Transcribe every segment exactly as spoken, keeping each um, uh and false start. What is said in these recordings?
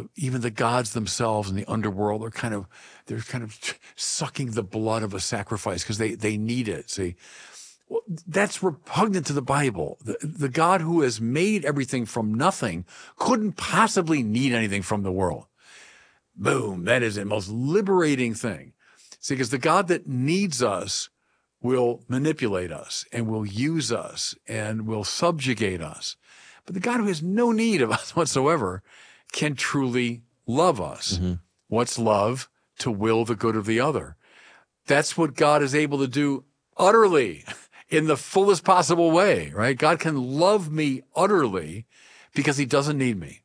the even the gods themselves in the underworld are kind of they're kind of sucking the blood of a sacrifice because they they need it. See, well, that's repugnant to the Bible. The, the God who has made everything from nothing couldn't possibly need anything from the world. Boom! That is the most liberating thing. See, because the God that needs us will manipulate us and will use us and will subjugate us. But the God who has no need of us whatsoever can truly love us. Mm-hmm. What's love? To will the good of the other. That's what God is able to do utterly in the fullest possible way, right? God can love me utterly because he doesn't need me.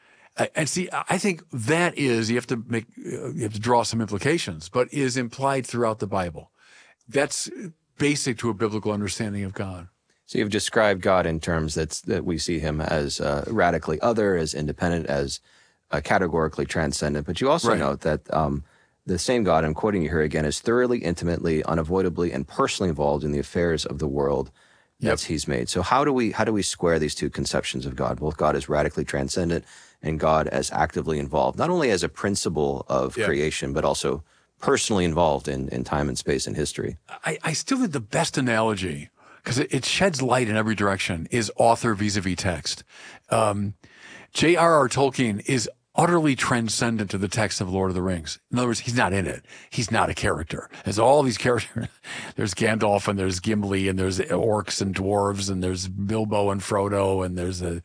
And see, I think that is, you have to make, you have to draw some implications, but is implied throughout the Bible. That's basic to a biblical understanding of God. So you've described God in terms that's, that we see him as uh, radically other, as independent, as uh, categorically transcendent. But you also right. note that um, the same God, I'm quoting you here again, is thoroughly, intimately, unavoidably, and personally involved in the affairs of the world that yep. he's made. So how do we how do we square these two conceptions of God? Both God as radically transcendent and God as actively involved, not only as a principle of yep. creation, but also personally involved in, in time and space and history. I, I still think the best analogy, because it, it sheds light in every direction, is author vis-a-vis text. Um, J R R. Tolkien is utterly transcendent to the text of Lord of the Rings. In other words, he's not in it. He's not a character. There's all these characters. There's Gandalf and there's Gimli and there's orcs and dwarves and there's Bilbo and Frodo and there's a,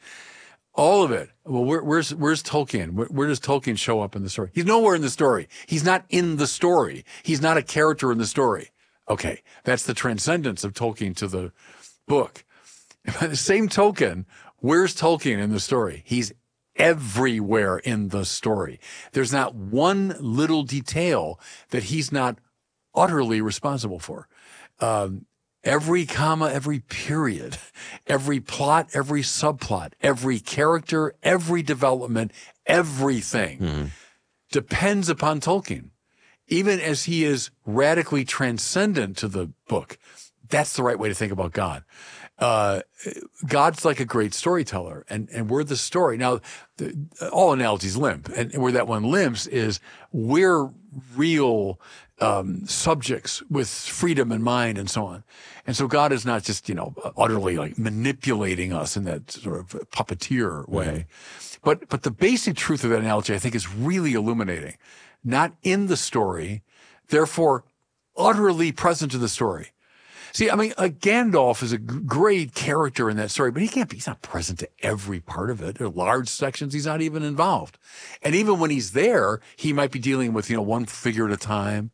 all of it. Well, where, where's where's Tolkien? Where, where does Tolkien show up in the story? He's nowhere in the story. He's not in the story. He's not a character in the story. Okay, that's the transcendence of Tolkien to the book. By the same token, where's Tolkien in the story? He's everywhere in the story. There's not one little detail that he's not utterly responsible for. Um, every comma, every period, every plot, every subplot, every character, every development, everything mm-hmm. depends upon Tolkien. Even as he is radically transcendent to the book, that's the right way to think about God. Uh, God's like a great storyteller, and, and we're the story. Now, the, all analogies limp, and where that one limps is we're real um, subjects with freedom in mind and so on. And so God is not just, you know, utterly like manipulating us in that sort of puppeteer way. Mm-hmm. But, but the basic truth of that analogy, I think, is really illuminating. Not in the story, therefore utterly present to the story. See, I mean, uh, Gandalf is a g- great character in that story, but he can't be, he's not present to every part of it. There are large sections he's not even involved. And even when he's there, he might be dealing with, you know, one figure at a time.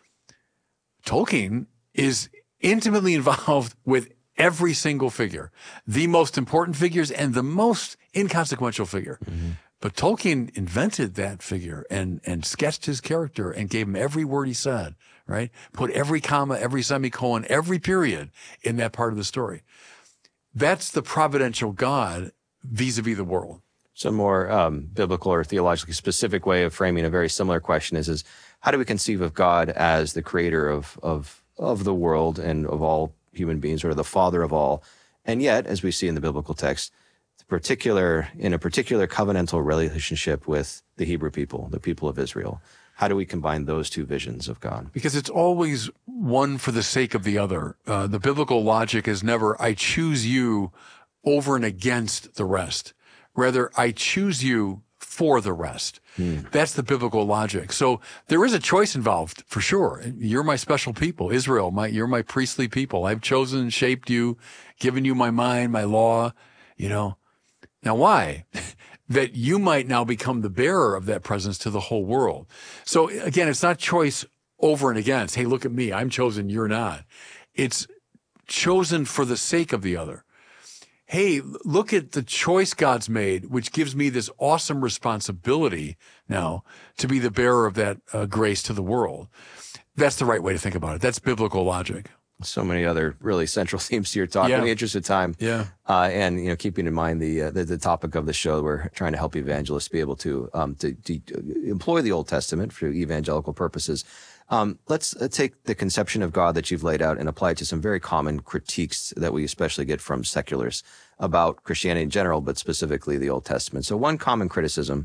Tolkien is intimately involved with every single figure, the most important figures and the most inconsequential figure. Mm-hmm. But Tolkien invented that figure and, and sketched his character and gave him every word he said, right? Put every comma, every semicolon, every period in that part of the story. That's the providential God vis-a-vis the world. Some more um, biblical or theologically specific way of framing a very similar question is, is how do we conceive of God as the creator of, of, of the world and of all human beings, or the father of all? And yet, as we see in the biblical text, particular in a particular covenantal relationship with the Hebrew people, the people of Israel. How do we combine those two visions of God? Because it's always one for the sake of the other. Uh, the biblical logic is never, I choose you over and against the rest. Rather, I choose you for the rest. Hmm. That's the biblical logic. So there is a choice involved, for sure. You're my special people, Israel. My, you're my priestly people. I've chosen, shaped you, given you my mind, my law, you know. Now, why? That you might now become the bearer of that presence to the whole world. So again, it's not choice over and against. Hey, look at me. I'm chosen. You're not. It's chosen for the sake of the other. Hey, look at the choice God's made, which gives me this awesome responsibility now to be the bearer of that uh, grace to the world. That's the right way to think about it. That's biblical logic. So many other really central themes to your talk. Yeah. In the interest of time, yeah, uh, and you know, keeping in mind the, uh, the the topic of the show, we're trying to help evangelists be able to um, to, to employ the Old Testament for evangelical purposes. Um, let's uh, take the conception of God that you've laid out and apply it to some very common critiques that we especially get from seculars about Christianity in general, but specifically the Old Testament. So one common criticism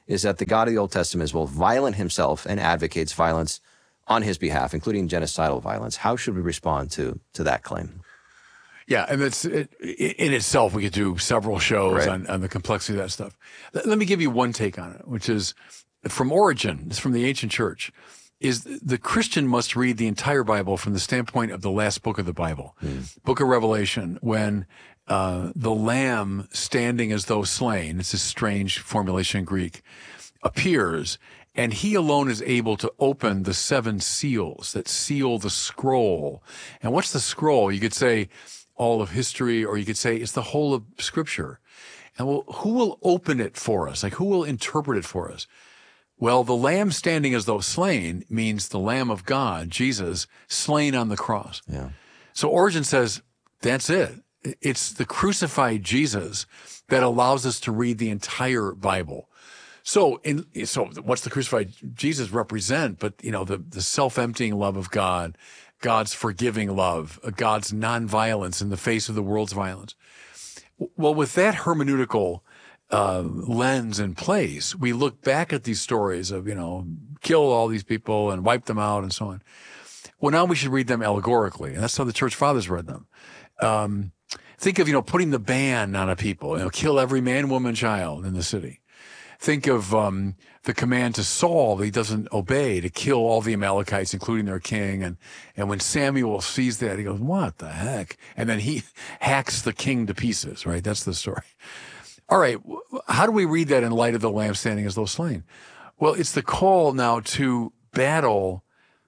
is that the God of the Old Testament is both violent himself and advocates violence on his behalf, including genocidal violence. How should we respond to to that claim? Yeah, and it's it, in itself, we could do several shows Right. on, on the complexity of that stuff. Let, let me give you one take on it, which is from Origen, it's from the ancient church, is the Christian must read the entire Bible from the standpoint of the last book of the Bible, mm. Book of Revelation, when uh, the Lamb standing as though slain, it's a strange formulation in Greek, appears, and he alone is able to open the seven seals that seal the scroll. And what's the scroll? You could say all of history, or you could say it's the whole of Scripture. And well, who will open it for us? Like, who will interpret it for us? Well, the Lamb standing as though slain means the Lamb of God, Jesus, slain on the cross. Yeah. So Origen says, that's it. It's the crucified Jesus that allows us to read the entire Bible. So, in, so what's the crucified Jesus represent? But, you know, the, the self-emptying love of God, God's forgiving love, God's nonviolence in the face of the world's violence. Well, with that hermeneutical uh, lens in place, we look back at these stories of, you know, kill all these people and wipe them out and so on. Well, now we should read them allegorically, and that's how the church fathers read them. Um, think of, you know, putting the ban on a people, you know, kill every man, woman, child in the city. Think of um, the command to Saul that he doesn't obey, to kill all the Amalekites, including their king. And, and when Samuel sees that, he goes, what the heck? And then he hacks the king to pieces, right? That's the story. All right, how do we read that in light of the Lamb standing as though slain? Well, it's the call now to battle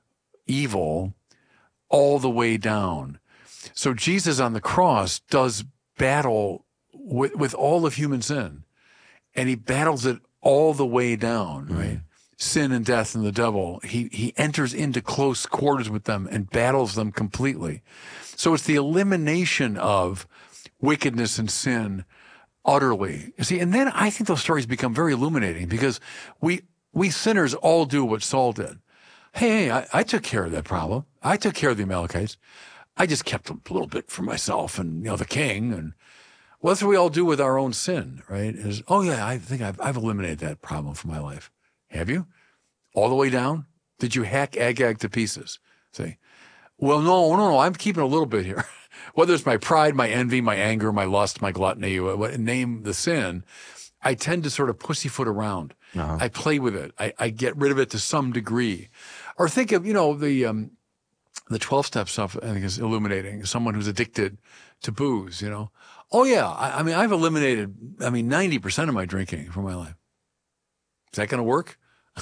evil all the way down. So Jesus on the cross does battle with, with all of human sin. And he battles it all the way down, right? Mm-hmm. Sin and death and the devil. He he enters into close quarters with them and battles them completely. So it's the elimination of wickedness and sin utterly. You see, and then I think those stories become very illuminating because we we sinners all do what Saul did. Hey, hey I, I took care of that problem. I took care of the Amalekites. I just kept a little bit for myself and, you know, the king. And well, that's what we all do with our own sin, right? Is, oh, yeah, I think I've, I've eliminated that problem from my life. Have you? All the way down? Did you hack Agag to pieces? Say, well, no, no, no, I'm keeping a little bit here. Whether it's my pride, my envy, my anger, my lust, my gluttony, name the sin, I tend to sort of pussyfoot around. Uh-huh. I play with it. I, I get rid of it to some degree. Or think of, you know, the um, the twelve-step stuff, I think, is illuminating. Someone who's addicted to booze, you know. Oh, yeah. I, I mean, I've eliminated, I mean, ninety percent of my drinking from my life. Is that going to work?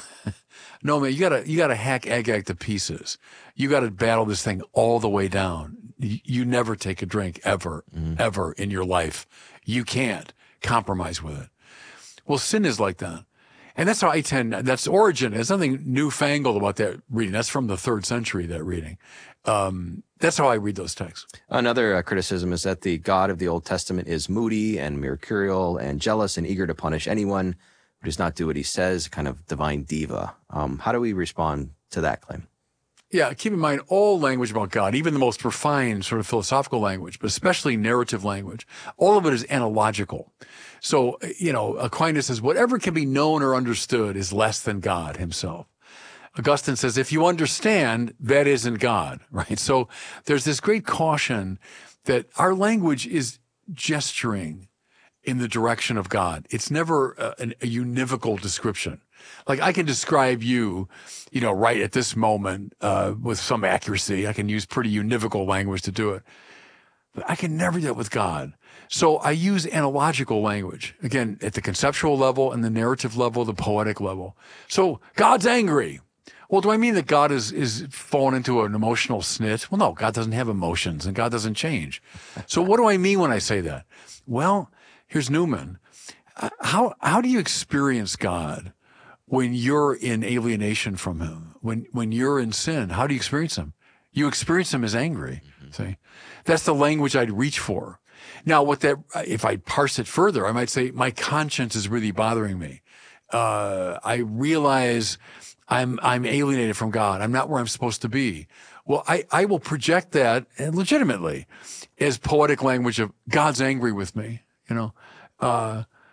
No, man, you got to you got to hack Agag to pieces. You got to battle this thing all the way down. You, you never take a drink ever, mm-hmm. ever in your life. You can't compromise with it. Well, sin is like that. And that's how I tend, that's Origen. There's nothing newfangled about that reading. That's from the third century, that reading. Um, that's how I read those texts. Another uh, criticism is that the God of the Old Testament is moody and mercurial and jealous and eager to punish anyone who does not do what he says, kind of divine diva. Um, how do we respond to that claim? Yeah, keep in mind all language about God, even the most refined sort of philosophical language, but especially narrative language, all of it is analogical. So, you know, Aquinas says whatever can be known or understood is less than God himself. Augustine says if you understand, that isn't God, right? So there's this great caution that our language is gesturing in the direction of God. It's never a, a univocal description. Like I can describe you, you know, right at this moment uh, with some accuracy. I can use pretty univocal language to do it. But I can never do it with God. So I use analogical language, again, at the conceptual level and the narrative level, the poetic level. So God's angry. Well, do I mean that God is, is fallen into an emotional snit? Well, no, God doesn't have emotions and God doesn't change. So what do I mean when I say that? Well, here's Newman. How, how do you experience God when you're in alienation from him? When, when you're in sin, how do you experience him? You experience him as angry. Mm-hmm. See, that's the language I'd reach for. Now, what that, if I parse it further, I might say my conscience is really bothering me. Uh, I realize I'm, I'm alienated from God. I'm not where I'm supposed to be. Well, I, I will project that legitimately as poetic language of God's angry with me, you know. Uh,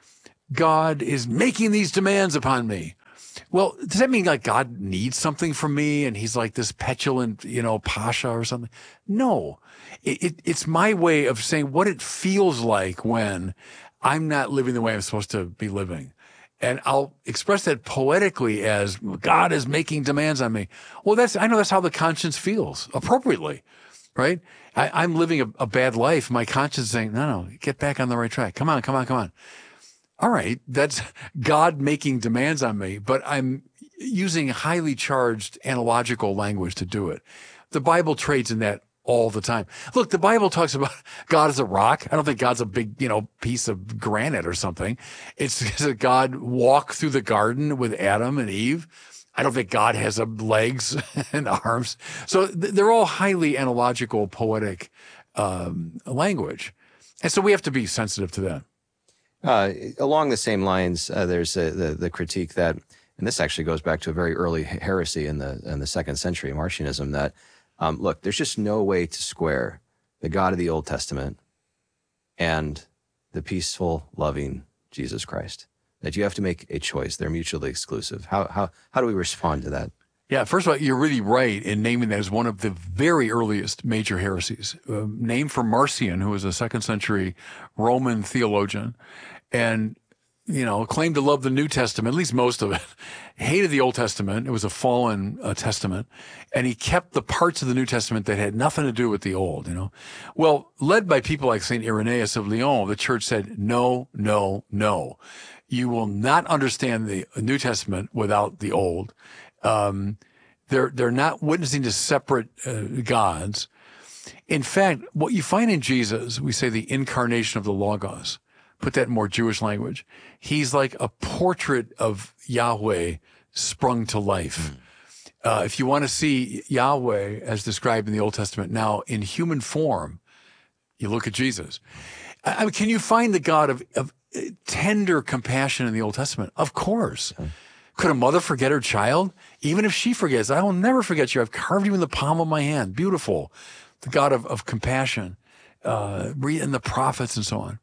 God is making these demands upon me. Well, does that mean like God needs something from me and he's like this petulant, you know, pasha or something? No, it, it, it's my way of saying what it feels like when I'm not living the way I'm supposed to be living. And I'll express that poetically as God is making demands on me. Well, that's, I know that's how the conscience feels appropriately, right? I, I'm living a, a bad life. My conscience is saying, no, no, get back on the right track. Come on, come on, come on. All right, that's God making demands on me, but I'm using highly charged analogical language to do it. The Bible trades in that all the time. Look, the Bible talks about God as a rock. I don't think God's a big, you know, piece of granite or something. It's that God walked through the garden with Adam and Eve. I don't think God has a legs and arms. So th- they're all highly analogical, poetic um, language. And so we have to be sensitive to that. Uh, along the same lines, uh, there's a, the, the critique that, and this actually goes back to a very early heresy in the in the second century, Marcionism, that, um, look, there's just no way to square the God of the Old Testament and the peaceful, loving Jesus Christ. That you have to make a choice. They're mutually exclusive. How how how do we respond to that? Yeah, first of all, you're really right in naming that as one of the very earliest major heresies, uh, named for Marcion, who was a second century Roman theologian, and, you know, claimed to love the New Testament, at least most of it, hated the Old Testament. It was a fallen uh, testament, and he kept the parts of the New Testament that had nothing to do with the Old, you know. Well, led by people like Saint Irenaeus of Lyon, the church said, no, no, no. You will not understand the New Testament without the Old. Um, they're, they're not witnessing to separate uh, gods. In fact, what you find in Jesus, we say the incarnation of the Logos, put that in more Jewish language. He's like a portrait of Yahweh sprung to life. Mm. Uh, if you want to see Yahweh as described in the Old Testament now in human form, you look at Jesus. I mean, can you find the God of, of tender compassion in the Old Testament? Of course. Okay. Could a mother forget her child? Even if she forgets, I will never forget you. I've carved you in the palm of my hand. Beautiful. The God of, of compassion, uh, in the prophets and so on.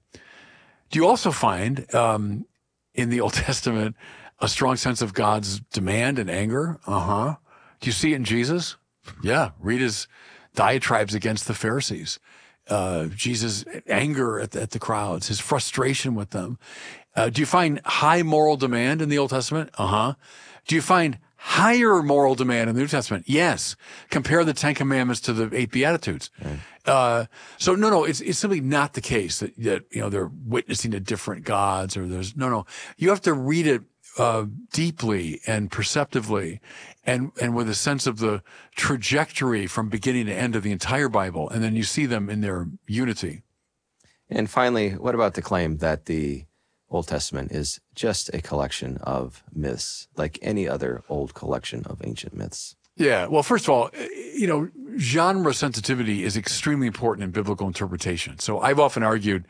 Do you also find um, in the Old Testament a strong sense of God's demand and anger? Uh-huh. Do you see it in Jesus? Yeah. Read his diatribes against the Pharisees. Uh, Jesus' anger at the, at the crowds, his frustration with them. Uh, do you find high moral demand in the Old Testament? Uh-huh. Do you find higher moral demand in the New Testament? Yes. Compare the Ten Commandments to the eight Beatitudes. Right. Uh, so no, no, it's, it's simply not the case that, that, you know, they're witnessing to different gods or there's, no, no. You have to read it, uh, deeply and perceptively and, and with a sense of the trajectory from beginning to end of the entire Bible. And then you see them in their unity. And finally, what about the claim that the Old Testament is just a collection of myths, like any other old collection of ancient myths? Yeah. Well, first of all, you know, genre sensitivity is extremely important in biblical interpretation. So I've often argued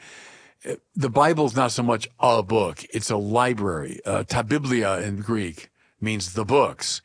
the Bible is not so much a book. It's a library. Uh, ta biblia in Greek means the books,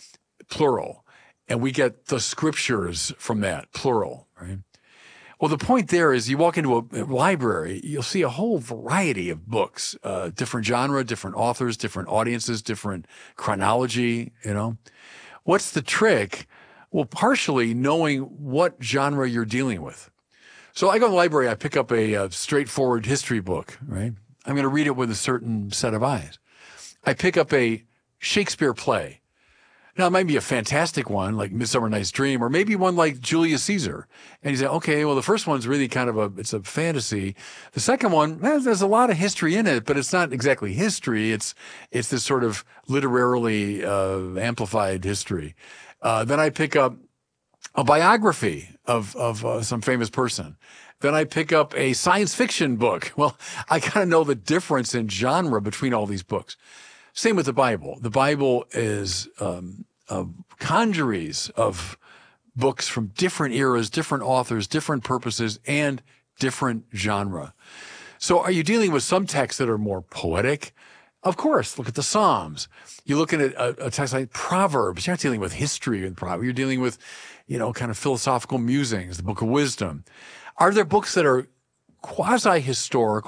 plural. And we get the scriptures from that, plural, right? Well, the point there is you walk into a library, you'll see a whole variety of books, uh, different genre, different authors, different audiences, different chronology, you know. What's the trick? Well, partially knowing what genre you're dealing with. So I go to the library, I pick up a, a straightforward history book, right? I'm going to read it with a certain set of eyes. I pick up a Shakespeare play. Now, it might be a fantastic one, like Midsummer Night's Dream, or maybe one like Julius Caesar. And you say, okay, well, the first one's really kind of a, it's a fantasy. The second one, well, there's a lot of history in it, but it's not exactly history. It's, it's this sort of literarily uh, amplified history. Uh, then I pick up a biography of, of uh, some famous person. Then I pick up a science fiction book. Well, I kind of know the difference in genre between all these books. Same with the Bible. The Bible is um, uh, congeries of books from different eras, different authors, different purposes, and different genre. So are you dealing with some texts that are more poetic? Of course, look at the Psalms. You're looking at a, a text like Proverbs. You're not dealing with history in Proverbs. You're dealing with, you know, kind of philosophical musings, the Book of Wisdom. Are there books that are quasi-historical?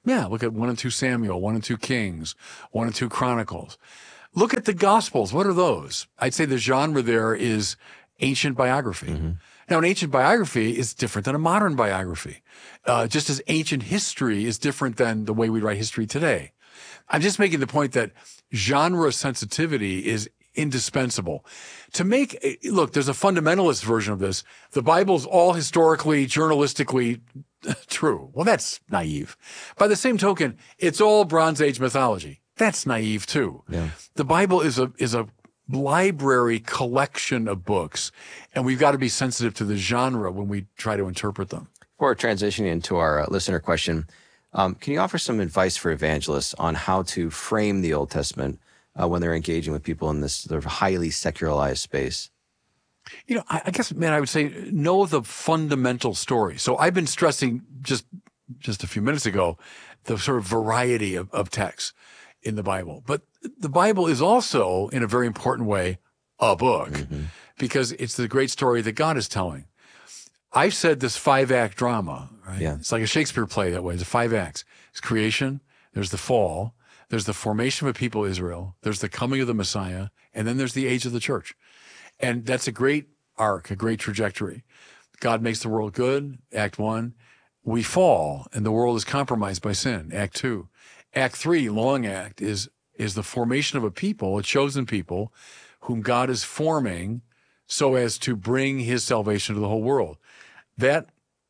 Yeah, look at one and two Samuel, one and two Kings, one and two Chronicles. Look at the Gospels. What are those? I'd say the genre there is ancient biography. Mm-hmm. Now, an ancient biography is different than a modern biography, uh, just as ancient history is different than the way we write history today. I'm just making the point that genre sensitivity is indispensable. To make, look, there's a fundamentalist version of this. The Bible's all historically, journalistically true. Well, that's naive. By the same token, it's all Bronze Age mythology. That's naive too. Yeah. The Bible is a is a library collection of books, and we've got to be sensitive to the genre when we try to interpret them. Before transitioning into our uh, listener question, um, can you offer some advice for evangelists on how to frame the Old Testament uh, when they're engaging with people in this sort of highly secularized space? You know, I, I guess, man, I would say know the fundamental story. So I've been stressing just just a few minutes ago the sort of variety of, of texts in the Bible. But the Bible is also, in a very important way, a book, mm-hmm. because it's the great story that God is telling. I've said this five-act drama, right? Yeah. It's like a Shakespeare play that way. It's five acts. It's creation, there's the fall, there's the formation of a people, Israel, there's the coming of the Messiah, and then there's the age of the church. And that's a great arc, a great trajectory. God makes the world good, act one. We fall, and the world is compromised by sin, act two. Act three, long act, is is the formation of a people, a chosen people, whom God is forming so as to bring his salvation to the whole world. That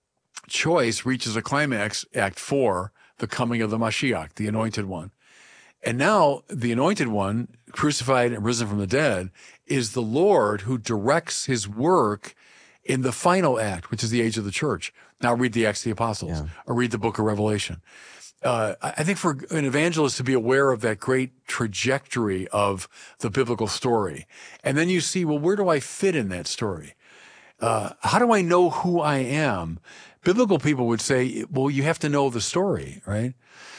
choice reaches a climax, act four, the coming of the Mashiach, the anointed one. And now the anointed one, crucified and risen from the dead, is the Lord who directs his work in the final act, which is the age of the church. Now read the Acts of the Apostles, yeah. or read the book of Revelation. Uh, I think for an evangelist to be aware of that great trajectory of the biblical story, and then you see, well, where do I fit in that story? Uh, how do I know who I am? Biblical people would say, well, you have to know the story, right?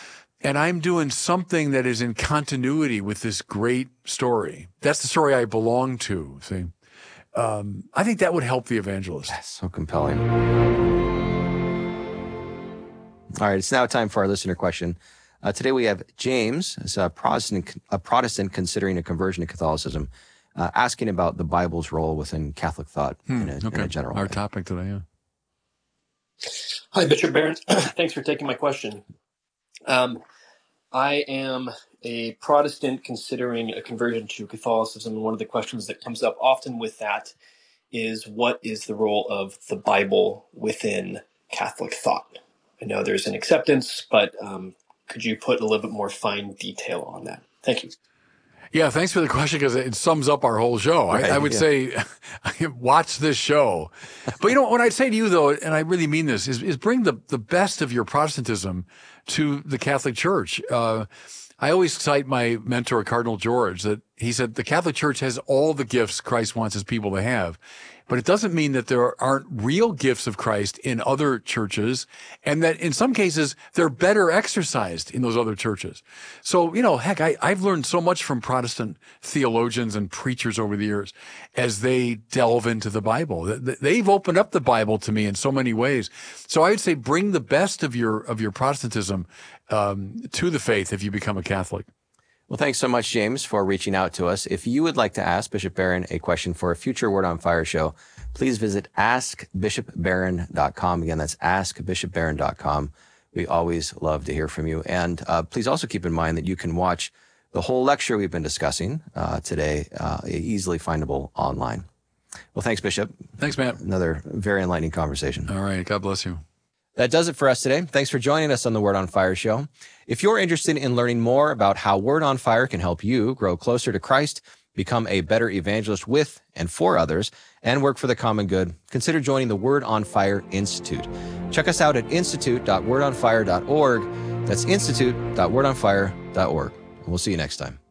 And I'm doing something that is in continuity with this great story. That's the story I belong to, see? Um, I think that would help the evangelist. That's so compelling. All right, it's now time for our listener question. Uh, today we have James, as a Protestant, a Protestant considering a conversion to Catholicism, uh, asking about the Bible's role within Catholic thought hmm, in, a, okay. in a general Our way. topic today, yeah. Hi, Bishop Barron. Thanks for taking my question. Um, I am a Protestant considering a conversion to Catholicism, and one of the questions that comes up often with that is, what is the role of the Bible within Catholic thought? I know there's an acceptance, but um, could you put a little bit more fine detail on that? Thank you. Yeah, thanks for the question, because it sums up our whole show. Right, I, I would yeah. say watch this show. But, you know, what I'd say to you, though, and I really mean this, is, is bring the, the best of your Protestantism to the Catholic Church. Uh, I always cite my mentor, Cardinal George, that he said the Catholic Church has all the gifts Christ wants his people to have. But it doesn't mean that there aren't real gifts of Christ in other churches, and that in some cases they're better exercised in those other churches. So, you know, heck, I, I've learned so much from Protestant theologians and preachers over the years as they delve into the Bible. They've opened up the Bible to me in so many ways. So I would say bring the best of your of your Protestantism um, to the faith if you become a Catholic. Well, thanks so much, James, for reaching out to us. If you would like to ask Bishop Barron a question for a future Word on Fire show, please visit ask bishop barron dot com. Again, that's ask bishop barron dot com. We always love to hear from you. And uh, please also keep in mind that you can watch the whole lecture we've been discussing uh, today, uh, easily findable online. Well, thanks, Bishop. Thanks, Matt. Another very enlightening conversation. All right. God bless you. That does it for us today. Thanks for joining us on the Word on Fire show. If you're interested in learning more about how Word on Fire can help you grow closer to Christ, become a better evangelist with and for others, and work for the common good, consider joining the Word on Fire Institute. Check us out at institute dot word on fire dot org. That's institute dot word on fire dot org. And we'll see you next time.